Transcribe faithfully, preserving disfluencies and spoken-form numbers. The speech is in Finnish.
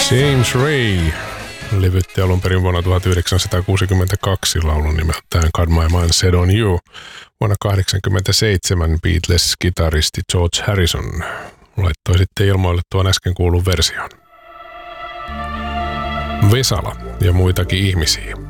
James Ray levytti alun perin vuonna tuhatyhdeksänsataakuusikymmentäkaksi laulun nimeltään God My Mind Set On You. Vuonna tuhatyhdeksänsataakahdeksankymmentäseitsemän Beatles-kitaristi George Harrison laittoi sitten ilmoille tuon äsken kuulun version. Vesala ja muitakin ihmisiä.